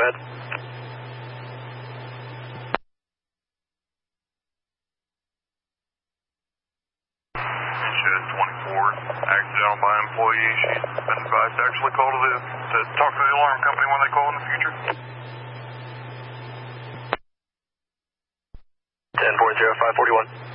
ahead. Shed 24, accidental by employee. She's been advised to actually call to talk to the alarm company when they call in the future. 10-4-0-541.